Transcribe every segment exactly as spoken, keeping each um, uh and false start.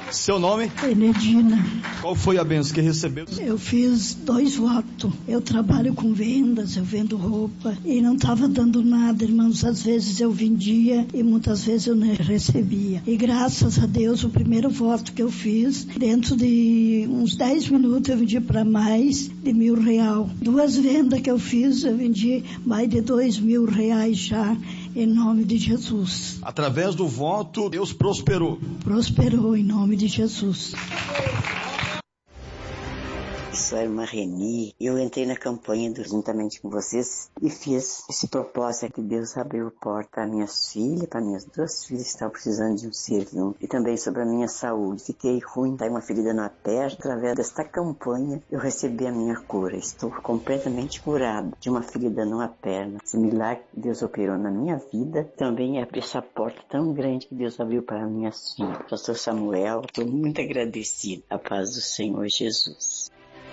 Seu nome? Benedina. Qual foi a bênção que recebeu? Eu fiz dois votos. Eu trabalho com vendas, eu vendo roupa e não estava dando nada, irmãos. Às vezes eu vendia e muitas vezes eu não recebia. E graças a Deus, o primeiro voto que eu fiz, dentro de uns dez minutos eu vendi para mais de mil real. Duas vendas que eu fiz, eu vendi mais de dois mil reais já, em nome de Jesus. Através do voto, Deus prosperou. Prosperou em nome de Jesus. Sou a irmã Reni. Eu entrei na campanha do, juntamente com vocês e fiz esse propósito que Deus abriu porta para minhas filhas, para minhas duas filhas que estavam precisando de um serviço, e também sobre a minha saúde. Fiquei ruim, tá uma ferida na perna. Através desta campanha eu recebi a minha cura. Estou completamente curado de uma ferida na perna. Esse milagre que Deus operou na minha vida também é essa porta tão grande que Deus abriu para minhas filhas. Pastor Samuel, estou muito agradecido. A paz do Senhor Jesus.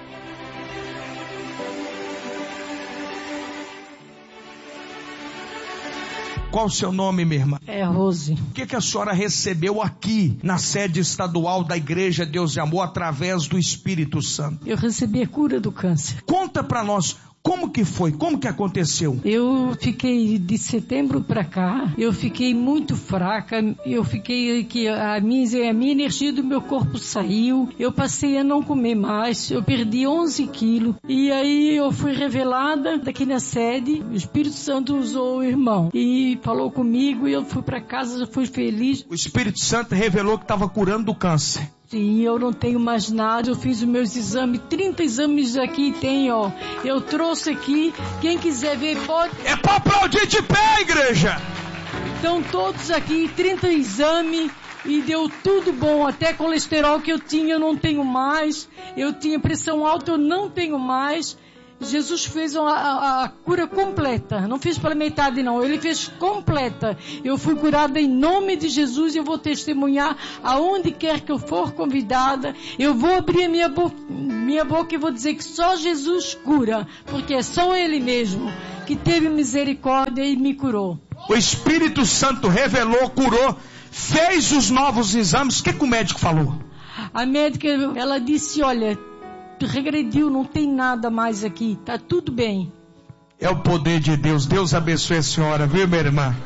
Qual o seu nome, minha irmã? É Rose. O que, que a senhora recebeu aqui na sede estadual da Igreja Deus de Amor através do Espírito Santo? Eu recebi a cura do câncer. Conta pra nós. Como que foi? Como que aconteceu? Eu fiquei de setembro para cá, eu fiquei muito fraca, eu fiquei que a minha, a minha energia do meu corpo saiu, eu passei a não comer mais, eu perdi onze quilos, e aí eu fui revelada daqui na sede, o Espírito Santo usou o irmão, e falou comigo, e eu fui para casa, eu fui feliz. O Espírito Santo revelou que estava curando do câncer. Sim, eu não tenho mais nada, eu fiz os meus exames, trinta exames aqui tem, ó. Eu trouxe aqui, quem quiser ver pode... É pra aplaudir de pé, igreja! Estão todos aqui, trinta exames, e deu tudo bom, até colesterol que eu tinha eu não tenho mais, eu tinha pressão alta eu não tenho mais. Jesus fez a, a, a cura completa, não fez pela metade não, ele fez completa. Eu fui curada em nome de Jesus e eu vou testemunhar aonde quer que eu for convidada. Eu vou abrir a minha boca, minha boca e vou dizer que só Jesus cura, porque é só Ele mesmo que teve misericórdia e me curou. O Espírito Santo revelou, curou, fez os novos exames. O que, que o médico falou? A médica, ela disse, olha, regrediu, não tem nada mais aqui, tá tudo bem. É o poder de Deus. Deus abençoe a senhora, viu, minha irmã?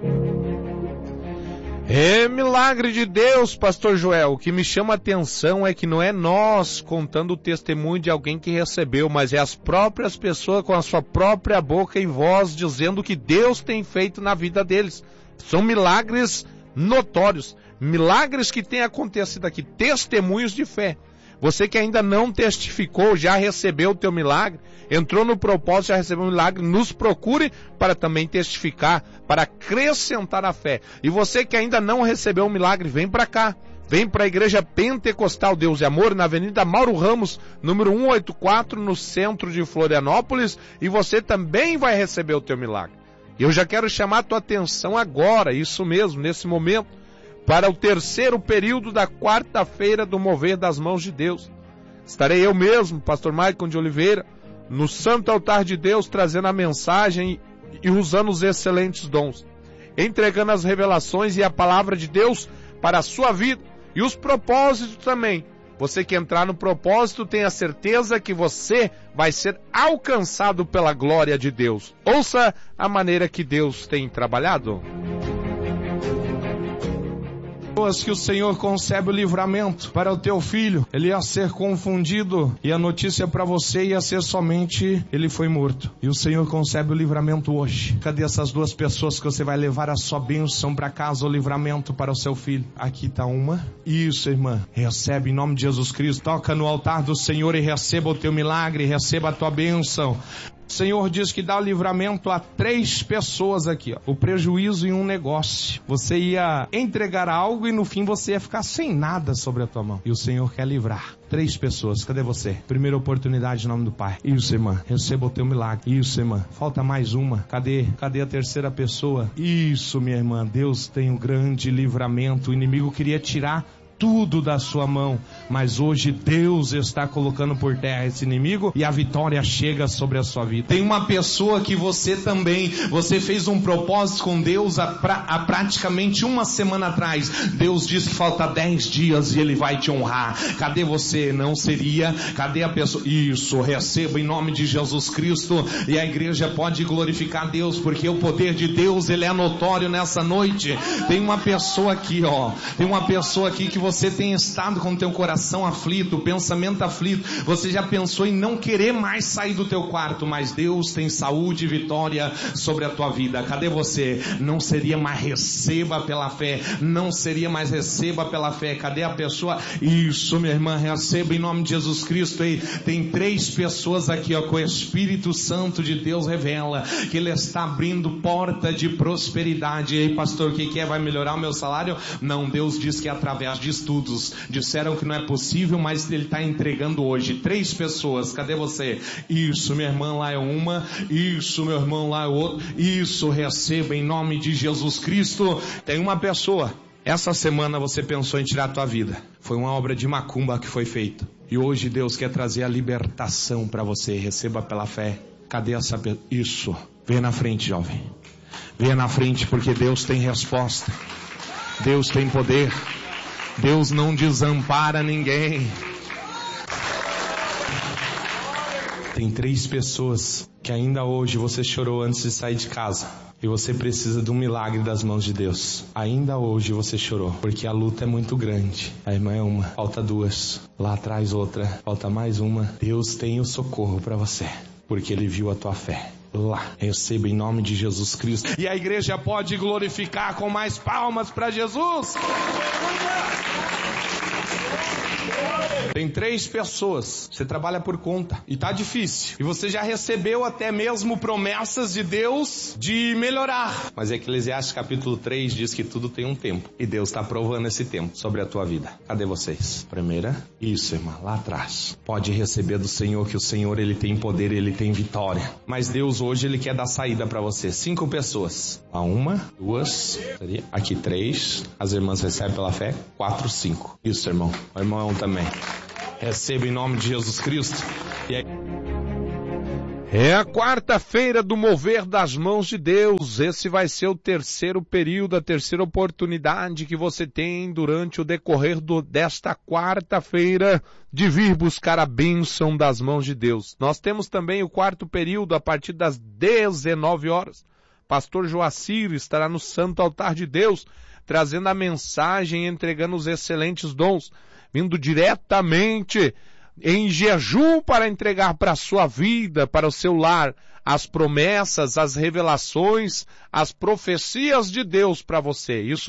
É milagre de Deus, pastor Joel. O que me chama a atenção é que não é nós contando o testemunho de alguém que recebeu, mas é as próprias pessoas com a sua própria boca e voz dizendo o que Deus tem feito na vida deles. São milagres notórios, milagres que têm acontecido aqui, testemunhos de fé. Você que ainda não testificou, já recebeu o teu milagre, entrou no propósito, já recebeu um milagre, nos procure para também testificar, para acrescentar a fé. E você que ainda não recebeu o milagre, vem para cá. Vem para a Igreja Pentecostal Deus e Amor, na Avenida Mauro Ramos, número cento e oitenta e quatro, no centro de Florianópolis, e você também vai receber o teu milagre. Eu já quero chamar a tua atenção agora, isso mesmo, nesse momento, para o terceiro período da quarta-feira do Mover das Mãos de Deus. Estarei eu mesmo, pastor Maicon de Oliveira, no Santo Altar de Deus, trazendo a mensagem e usando os excelentes dons, entregando as revelações e a palavra de Deus para a sua vida e os propósitos também. Você que entrar no propósito, tenha certeza que você vai ser alcançado pela glória de Deus. Ouça a maneira que Deus tem trabalhado. Que o Senhor concebe o livramento para o teu filho. Ele ia ser confundido e a notícia para você ia ser somente ele foi morto. E o Senhor concebe o livramento hoje. Cadê essas duas pessoas que você vai levar a sua bênção para casa, o livramento para o seu filho? Aqui está uma. Isso, irmã. Recebe em nome de Jesus Cristo. Toca no altar do Senhor e receba o teu milagre, receba a tua bênção. O Senhor diz que dá livramento a três pessoas aqui, ó. O prejuízo em um negócio. Você ia entregar algo e no fim você ia ficar sem nada sobre a tua mão. E o Senhor quer livrar. Três pessoas. Cadê você? Primeira oportunidade em nome do Pai. Isso, irmã. Receba o teu milagre. Isso, irmã. Falta mais uma. Cadê? Cadê a terceira pessoa? Isso, minha irmã. Deus tem um grande livramento. O inimigo queria tirar tudo da sua mão, mas hoje Deus está colocando por terra esse inimigo e a vitória chega sobre a sua vida. Tem uma pessoa que você também, você fez um propósito com Deus há, pra, há praticamente uma semana atrás. Deus disse que falta dez dias e Ele vai te honrar. Cadê você? Não seria? Cadê a pessoa? Isso, receba em nome de Jesus Cristo, e a igreja pode glorificar Deus, porque o poder de Deus, Ele é notório nessa noite. Tem uma pessoa aqui, ó, tem uma pessoa aqui que você tem estado com o teu coração aflito, o pensamento aflito, você já pensou em não querer mais sair do teu quarto, mas Deus tem saúde e vitória sobre a tua vida. Cadê você? Não seria mais, receba pela fé, não seria mais, receba pela fé. Cadê a pessoa? Isso, minha irmã, receba em nome de Jesus Cristo. E tem três pessoas aqui, ó, que o Espírito Santo de Deus revela que Ele está abrindo porta de prosperidade. E aí, pastor, o que que é? Vai melhorar o meu salário? Não, Deus diz que é através de estudos. Disseram que não é possível, mas Ele está entregando hoje. Três pessoas, cadê você? Isso, minha irmã, lá é uma. Isso, meu irmão, lá é outro. Isso, receba em nome de Jesus Cristo. Tem uma pessoa, essa semana você pensou em tirar a tua vida. Foi uma obra de macumba que foi feita. E hoje Deus quer trazer a libertação para você. Receba pela fé. Cadê essa pessoa? Isso. Venha na frente, jovem. Venha na frente, porque Deus tem resposta. Deus tem poder. Deus não desampara ninguém. Tem três pessoas que ainda hoje você chorou antes de sair de casa. E você precisa de um milagre das mãos de Deus. Ainda hoje você chorou, porque a luta é muito grande. A irmã é uma, falta duas. Lá atrás outra, falta mais uma. Deus tem o socorro para você, porque Ele viu a tua fé. Lá, receba em nome de Jesus Cristo. E a igreja pode glorificar com mais palmas para Jesus. Tem três pessoas, você trabalha por conta e tá difícil, e você já recebeu até mesmo promessas de Deus de melhorar, mas Eclesiastes capítulo três diz que tudo tem um tempo, e Deus está provando esse tempo sobre a tua vida. Cadê vocês? Primeira, isso, irmã, lá atrás. Pode receber do Senhor, que o Senhor, Ele tem poder, Ele tem vitória, mas Deus hoje, Ele quer dar saída para você. Cinco pessoas, a uma, duas, aqui três, as irmãs recebem pela fé, quatro, cinco. Isso, irmão, o irmão também. Receba em nome de Jesus Cristo. E aí... É a quarta-feira do mover das mãos de Deus. Esse vai ser o terceiro período, a terceira oportunidade que você tem durante o decorrer do, desta quarta-feira de vir buscar a bênção das mãos de Deus. Nós temos também o quarto período a partir das dezenove horas. Pastor Joacir estará no Santo Altar de Deus, trazendo a mensagem, entregando os excelentes dons, vindo diretamente em jejum para entregar para a sua vida, para o seu lar, as promessas, as revelações, as profecias de Deus para você. Isso